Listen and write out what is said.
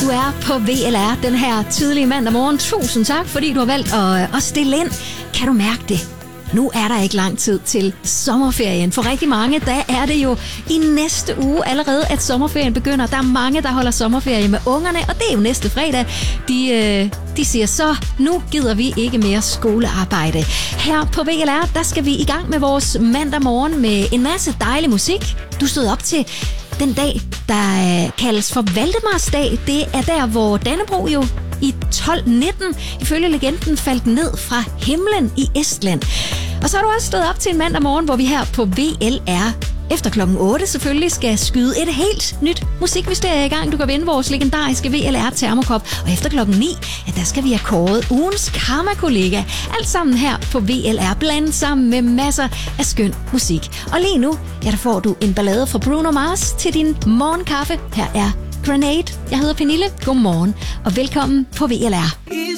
du er på VLR den her tidlige mandag morgen. Tusind tak, fordi du har valgt at stille ind. Kan du mærke det? Nu er der ikke lang tid til sommerferien. For rigtig mange, der er det jo i næste uge allerede, at sommerferien begynder. Der er mange, der holder sommerferie med ungerne, og det er jo næste fredag. De siger så, nu gider vi ikke mere skolearbejde. Her på VLR, der skal vi i gang med vores mandag morgen med en masse dejlig musik. Du stod op til den dag, der kaldes for Valdemarsdag. Det er der, hvor Dannebrog jo i 1219 ifølge legenden faldt ned fra himlen i Estland. Og så har du også stået op til en mandag morgen, hvor vi her på VLR efter klokken 8 selvfølgelig skal skyde et helt nyt musikmysterie i gang. Du kan vinde vores legendariske VLR termokop. Og efter klokken 9, ja, der skal vi have kåret ugens karma-kollega. Alt sammen her på VLR, blandet sammen med masser af skøn musik. Og lige nu, ja, der får du en ballade fra Bruno Mars til din morgenkaffe. Her er Grenade. Jeg hedder Pernille. Godmorgen og velkommen på VLR.